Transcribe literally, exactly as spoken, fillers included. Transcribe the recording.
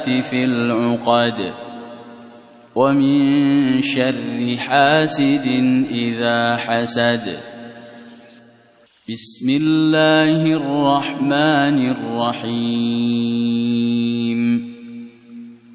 في العقد ومن شر حاسد إذا حسد. بسم الله الرحمن الرحيم.